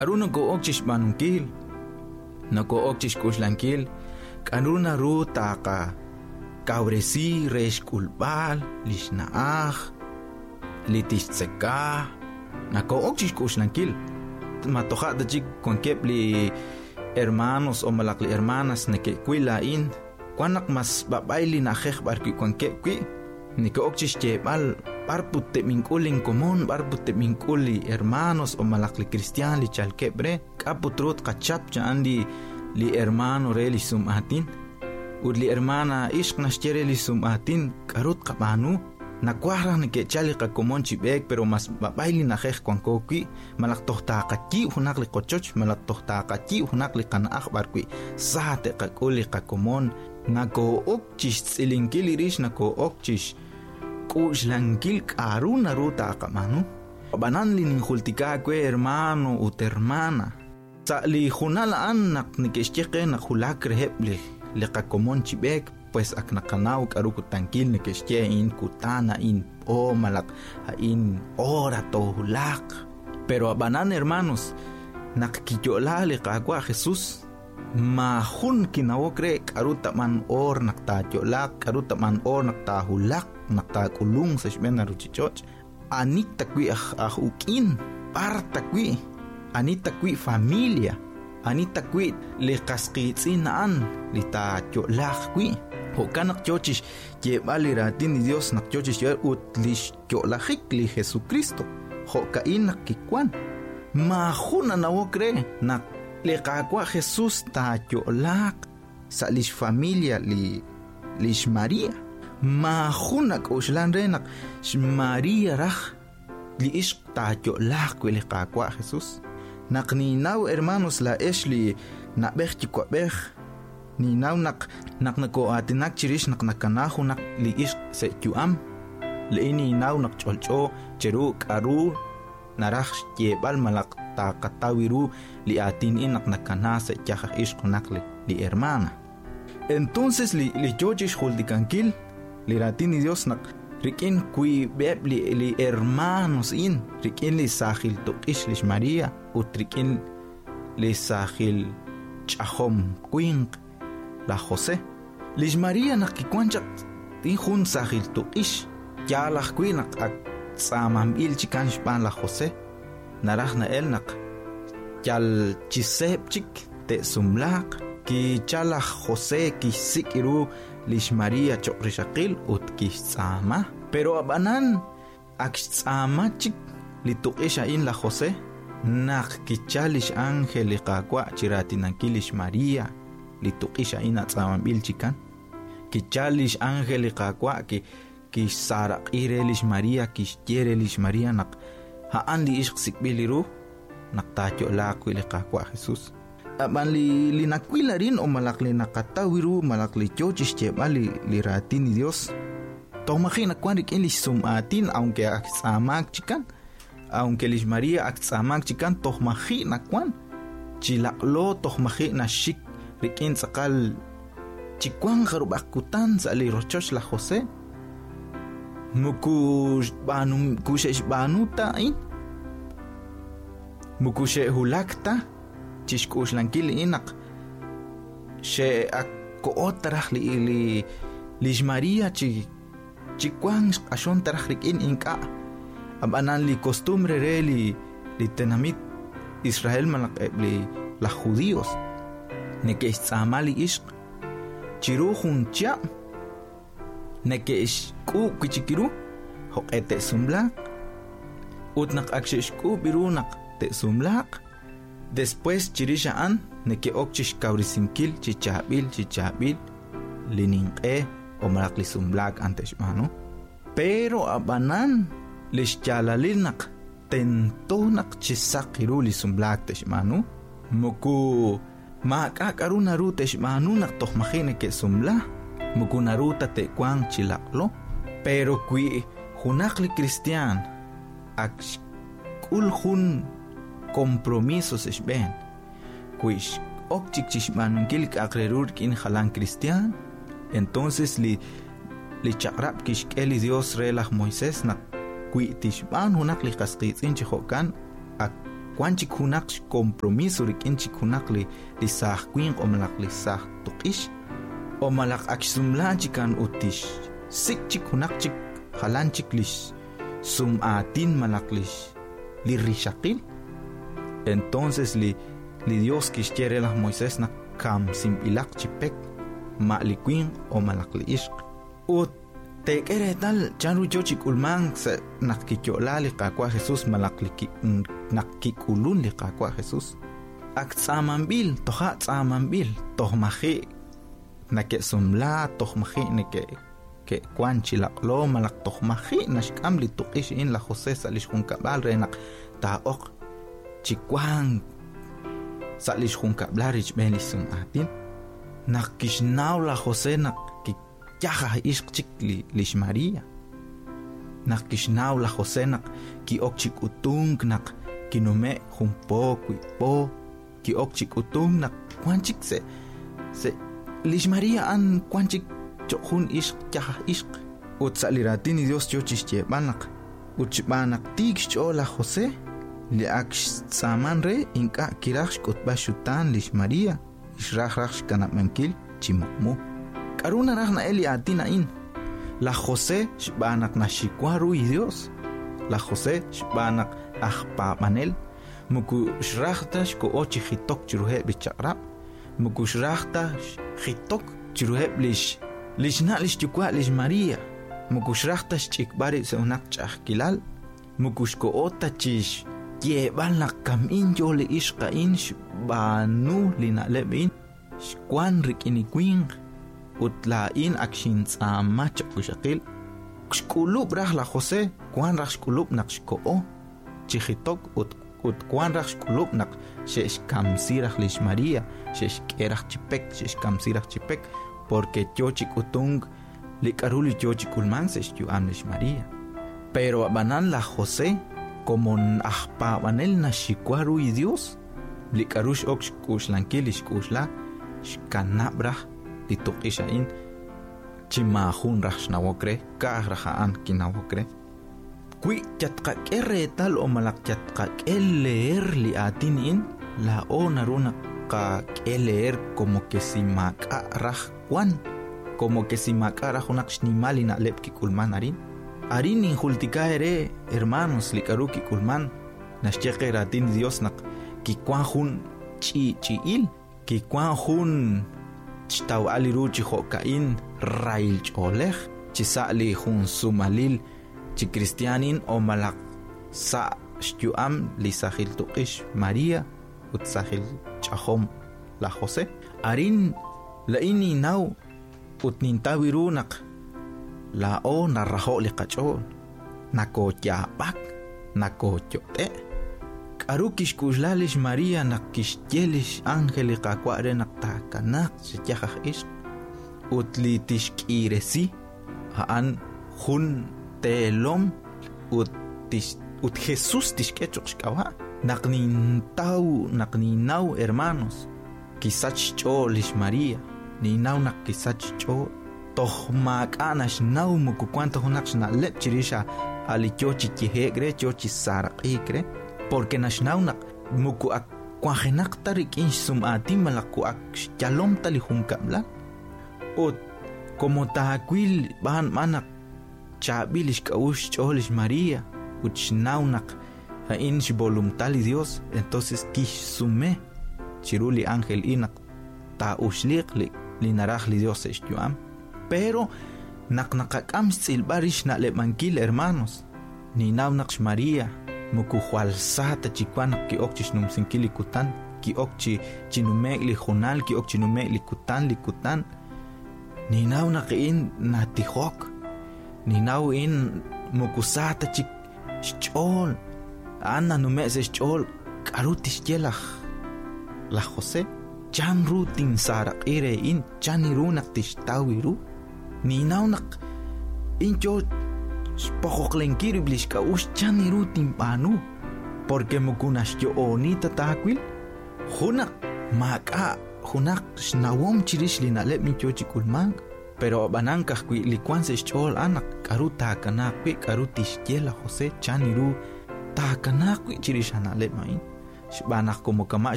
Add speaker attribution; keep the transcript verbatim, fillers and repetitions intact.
Speaker 1: Aruna go okchish banunkil, na go okchish kushlankil, aruna ru taka kauresi resh kulbal, lishnaach, litish tseka, na go okchish kushlankil. Matoja de chik con kepli hermanos o malakli hermanas ne ke kuilain, kwanak mas babaili na jech barki con kepki, ni ko okchish chebal. Barputte minkulin komon, barputte minkuli hermanos o malakli cristian li chalkebre, kaputrut kachap andi li hermano re li sumatin, ur li hermana ishq nashtere li sumatin, karut kapanu, nakwara ni ke chali ka komon chibek, pero mas babaili na jech kwan koki, malak tohta kaki hunak li kochoch, malak tohta kaki hunak li kanaak barkwi, sahate kakuli ka komon, nako okchish tsilinkili rish nako okchish, Kuslankil karuna ruta kamanu. Banan li ninjultika kwe hermano ut hermana. Sa li junala anak ni keshcheke na julak rehebli li kakomon chibek pues ak nakanaw karuku tankil ni keshche in kutana in o malak in ora to hulak. Pero banan hermanos nakkiyola li kagwa Jesus. Mahun kinawokre karuta man or naktayolak karuta man or naktahulak naktakulung sa shmena ruchichoch anit takwi ah ukin par takwi anit takwi familia anit takwi li kaskitsinaan li tayolak kwi hokanak chochish yebali ratin ni Dios nak chochish yer utlish yolahik li Jesucristo hokain nakikwan mahuna nawokre nak le kakwa Jesus ta yolak sa lish familia li lish Maria mahunak uslan renak Maria rach li ish ta yolak le kakwa Jesus nak ni naw hermanos la ish li nakbech chikwabech ni naw nak nak nako atinak chirish nak nakanahu nak li ish se yuam le ini naw nak cholcho cheru karu narach yebal malak ta katawiru li atin inak nakanasa yaja ishqunakle li hermana. Entonces li li jojish huldikankil li ratin Dios nak rikin kui beb li, li hermanos in rikin li sahil tokish li Maria utrikin li sahil chahom quink la Jose li Maria nakikwanchak tin hun sahil tokish yalah quinak ak samam il chikan shpan la Jose narach na el nak yal chisepchik te sumlak ki chala Jose ki sikiru lish Maria chokrishakil ut ki sama pero abanan ak sama chik litukisha in la Jose nak ki chalish angel iqaqwa chiratinankish Maria litukisha in atsama bil chikan ki chalish angel iqaqwa ki ki sarak irelish Maria ki cherelish Maria nak haan li ishq sikbiliru naktatyo lakwi li kakwa Jesus aban li li nakwila rin o malakli nakatawiru malakli chochish cheba li, li ratin ni Dios tomaji nakwan rikin li sumatin aunque aksamak chikan aunque lish Maria aksamak chikan tomaji nakwan chilaklo tomaji na shik rikin sakal chikwan garubakutan sa li rochosh la Jose mukush banu kushesh banuta in mukushe hulakta chishkush lankil inak she akko otrach li li lish Maria chi chikwang ashon tarach rikin inka abanan li costumbre re li li tenamit Israel malak li la judíos ne que tsamali ishq chiru juncha neke ishku kichikiru hoqete sumlak utnak akshishku birunak te sumlak después chirishaan neke okchish kaurisinkil chichabil chichabil lininqe o malakli sumlak antes mano pero abanan lishchalalilnak tentonak chisakiru li sumlak teshmanu muku makakaru naru teshmanu nak tohmajine ke sumla mukunaruta te kwang chilaklo pero kui hunakli cristian ak kulhun compromisos esben kuish okchik chishmanunkil akrerur kin halan cristian entonces li li chakrap kishkeli Dios relaj Moisés nak kui tishman hunakli kasqitsin chihokan ak kwanchik hunak compromiso rikinchik hunak li li sah queen o malak li sah tukish o malak aksumlanchik kan utish sikchik hunak chik halanchik lish sum atin malak lish li rishakil. Entonces li li Dios kishtire la Moisés na kam simpilak chipek ma li queen o malak li ishq ut te kere tal chanru chochik ulman se nakikyola li kakwa Jesús malak li nakikulun li kakwa Jesús ak tsamanbil toha tsamanbil tohmahi nake sumla tohmahi neke ke kwanchi la lo malak tohmahi nashkam li tuqish in la José salish hun kabal renak taok chikwan salish hun kablarich ben li sum atin nakishnaw la José nak yaha ishq chik li lish María nakishnaw la José nak ki ok chik utung nak kinume humpo po ki ok chik utung nak kwanchik se se lish María an kwanchik chohun ishq yaha ishq ut saliratin Dios chochish chebanak uchbanak tiksh cho la José li aksh saman re inka kiraksh kutba shutan lish María ishrah raksh kanap mankil chimokmo karuna rachna eli atina in la José shbanak na shikwaru y Dios la José shbanak ahpa manel muku shrachta shko ochi hitok chiruhe bichaqrab muku shrachta hitok chiruhe lish lish na lish chukwa lish María muku shrachta shikbari se unak chahkilal muku shko ota chish yeban la kamin yo le ishqa in shbanu lina lebin shkwan rikini queen utlain akshin tsama chakushakil kshkulub rah la José kwan rah shkulub nak shkoo chihitok ut ut kwan rah shkulub nak shesh kamsirah lish María shesh kerah chipek shesh kamsirah chipek porque chochik utung likaruli chochik ulman shesh yuam lish María pero banan la José como ahpa banel na shikwaru y Dios likarush ok shkushlankil shkushla shkanabrah lituqisha in chimahun rajnawokre kah rahaan kinawokre kui chatqa kere tal o malak chatqa leer li atin in la onaruna ka leer como que si maka raj kwan como que si maka rajunak shnimali na lepki kulman arin arin in hultika ere hermanos likaruki kulman nashcheqe ratin Dios nak ki kwan hun chi chiil ki kwan hun chtaw aliru chi hokain rail cholej chi sali hun sumalil chi cristianin o malak sa shtuam li sahil tuqish María ut sahil chahom la José arin la ini naw ut nintawiru nak la o narraho li qacho nako yapak nako chote arukish kujlalish María nakish yelish ángel qakware nakta kanak chajah ish utli tishkiresi an hun telom ut tish ut Jesús tishkechoqkawa naqnin taw naqninaw hermanos kisach cholish María ni naw nakisach cho tohmak anash naw muku cuanto hunaksh na lepchirisha alichochi kihegre chochi saraqikre porque nashnaunak muku ak kwahenak tarik in sum atim malaku ak shalom tali hunkabla ot como tahakwil ban manak chabilish kaush cholish María uchnaunak ha in voluntali Dios entonces kish sume chiruli ángel inak ta ushliq li linaraj li Dios eshuam pero nak nakakam silbarish na lemankil hermanos ni naunak María muku hualsata chikwanak ki okchish numsinkili kutan ki okchi chinumek li junal ki okchi numek li kutan li kutan ni naw na in natihok ni naw in muku sata chik chol anna numek se chol karutish yelach la José chan rutin sarak ire in chanirunak tishtawiru ni naw nak in cho Spojoqlenkiri blishka ush chaniru timpanu porque mukunash yo onita takwil hunak maka hunak shnawom chirish linalep mi chochi kulman pero banankah kwi likwanse chol anak karuta kanakwi karutish yela José chaniru ta kanakwi chirish analep main xbanak como kama